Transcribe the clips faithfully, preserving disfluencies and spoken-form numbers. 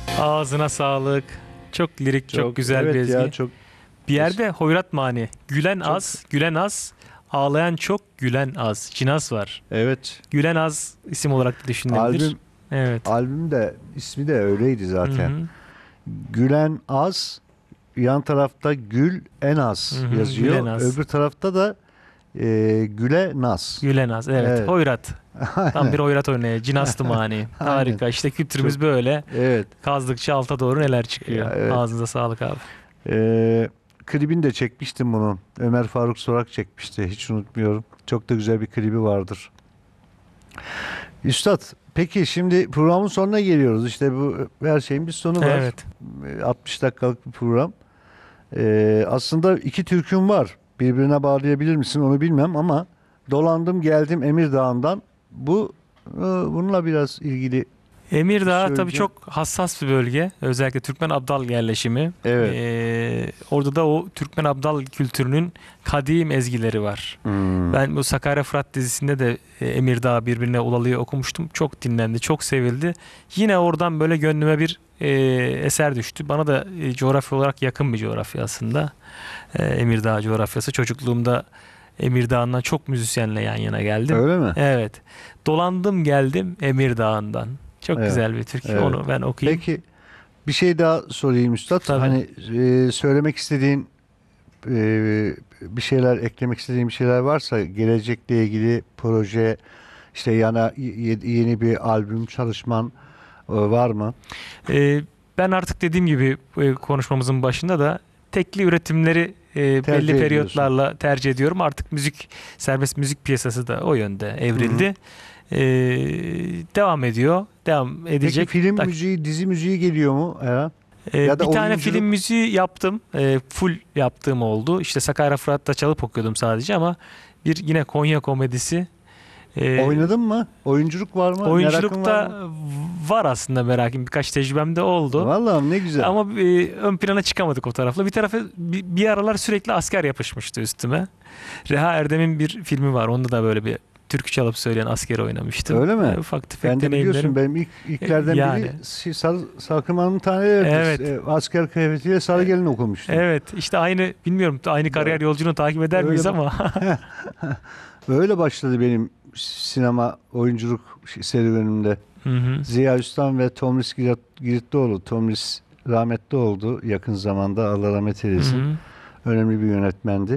Ağzına sağlık. Çok lirik, çok, Çok güzel evet bir ezgi. ya çok Bir yerde hoyrat mani. Gülen Çok- az, gülen az. Ağlayan çok, gülen az. Cinas var. evet. Gülen az isim olarak da düşünülebilir. Albüm Evet. albüm de ismi de öyleydi Hı zaten. hı. Gülen az, yan tarafta gül en az Hı hı, yazıyor. gülen az. Öbür tarafta da e, güle nas. Gülen az. Evet. Evet. Hoyrat. Tam Aynen. bir hoyrat örneği. Cinastı mani. Aynen. Harika. İşte kültürümüz Çok- böyle. Evet. Kazdıkça alta doğru neler çıkıyor. Ya, evet. Ağzınıza sağlık abi. Ee, klibini de çekmiştim bunun. Ömer Faruk Sorak çekmişti. Hiç unutmuyorum. Çok da güzel bir klibi vardır. Üstad, peki şimdi programın sonuna geliyoruz. İşte bu her şeyin bir sonu var. Evet. Ee, altmış dakikalık bir program. Ee, aslında iki türküm var. Birbirine bağlayabilir misin onu bilmem ama Dolandım Geldim Emir Dağı'ndan bu e, bununla biraz ilgili. Emirdağ tabii söyleyeceğim. çok hassas bir bölge. Özellikle Türkmen Abdal yerleşimi. Evet. Ee, orada da o Türkmen Abdal kültürünün kadim ezgileri var. Hmm. Ben bu Sakarya Fırat dizisinde de e, Emirdağ birbirine ulalıyor okumuştum. Çok dinlendi, çok sevildi. Yine oradan böyle gönlüme bir e, eser düştü. Bana da e, coğrafya olarak yakın bir coğrafya aslında. E, Emirdağ coğrafyası. Çocukluğumda Emirdağ'ından çok müzisyenle yan yana geldim. Öyle mi? Evet. Dolandım geldim Emirdağ'ından. Çok Evet, güzel bir türkü. evet. Onu ben okuyayım. Peki bir şey daha sorayım Üstad. Tabii. Hani e, söylemek istediğin e, bir şeyler, eklemek istediğin bir şeyler varsa gelecekle ilgili proje, işte yana y- yeni bir albüm çalışman e, var mı? Ee, ben artık dediğim gibi e, konuşmamızın başında da tekli üretimleri e, Tercih belli ediyorsun. periyotlarla tercih ediyorum. Artık müzik, serbest müzik piyasası da o yönde evrildi. Ee, devam ediyor. Devam edecek. Peki film Tak- müziği, dizi müziği geliyor mu Erhan? Ee, ya da bir tane oyunculuk- film müziği yaptım. Ee, full yaptığım oldu. İşte Sakarya Fırat'ta çalıp okuyordum sadece ama bir yine Konya komedisi. Ee, Oynadın mı? Oyunculuk var mı? Merakın var Oyunculukta mı? var aslında merakım. Birkaç tecrübem de oldu. Vallahi ne güzel. Ama e, ön plana çıkamadık o tarafla. Bir tarafı bir, bir aralar sürekli asker yapışmıştı üstüme. Reha Erdem'in bir filmi var. Onda da böyle bir türkü çalıp söyleyen asker oynamıştım. Öyle mi? E, ufak tefek Ben de biliyorsun deneyimlerim. benim ilk ilklerden Yani. biri şey, Sar, Salkım Taneleri Evet. e, asker kıyafetiyle Sarı Gelin okumuştum. Evet, işte aynı bilmiyorum aynı kariyer yolculuğunu takip eder Öyle miyiz bak- ama Böyle başladı benim sinema oyunculuk şey- serüvenimde. Hı hı. Ziya Üstan ve Tomris Girit- Giritloğlu. Tomris rahmetli oldu yakın zamanda. Allah rahmet Hı eylesin. hı. Önemli bir yönetmendi.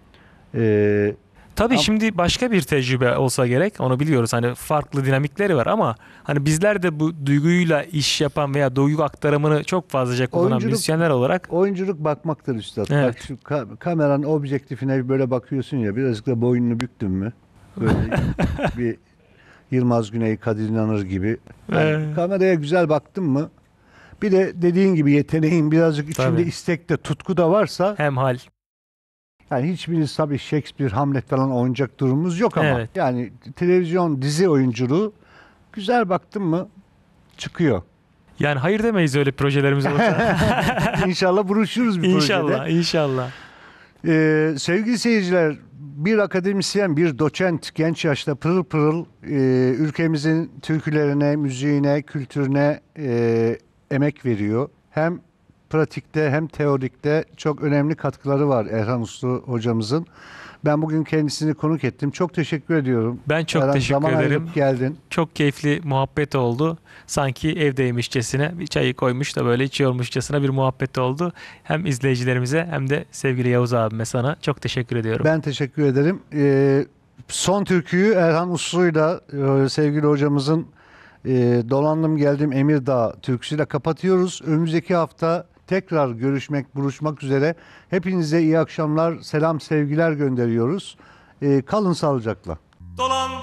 Ee, Tabii Ama- şimdi başka bir tecrübe olsa gerek. Onu biliyoruz. Hani farklı dinamikleri var ama hani bizler de bu duyguyla iş yapan veya duygu aktarımını çok fazlaca kullanan Oyunculuk- müzisyenler olarak oyunculuk bakmaktır üstad. Evet. Bak şu ka- kameranın objektifine böyle bakıyorsun ya, birazcık da boynunu büktün mü? Böyle bir Yılmaz Güney, Kadir İnanır gibi. Yani Evet. kameraya güzel baktın mı? Bir de dediğin gibi yeteneğin birazcık içinde Tabii. istek de tutku da varsa, hemhal. yani hiçbirimiz tabii Shakespeare, Hamlet falan oynayacak durumumuz yok ama Evet. yani televizyon, dizi oyunculuğu güzel baktın mı çıkıyor. Yani hayır demeyiz öyle projelerimiz olursa. İnşallah buluşuruz bir İnşallah, projede. inşallah. Ee, sevgili seyirciler, bir akademisyen, bir doçent genç yaşta pırıl pırıl e, ülkemizin türkülerine, müziğine, kültürüne e, emek veriyor. Hem pratikte hem teorikte çok önemli katkıları var Erhan Uslu hocamızın. Ben bugün kendisini konuk ettim. Çok teşekkür ediyorum. Ben çok Erhan, teşekkür zaman ederim. ayırıp geldin. Çok keyifli muhabbet oldu. Sanki evdeymişçesine bir çayı koymuş da böyle içiyormuşçasına bir muhabbet oldu. Hem izleyicilerimize hem de sevgili Yavuz abime sana çok teşekkür ediyorum. Ben teşekkür ederim. Ee, son türküyü Erhan Uslu'yla e, sevgili hocamızın e, Dolandım Geldim Emirdağ türküsüyle kapatıyoruz. Önümüzdeki hafta tekrar görüşmek, buluşmak üzere. Hepinize iyi akşamlar, selam, sevgiler gönderiyoruz. Ee, kalın sağlıcakla. Dolandım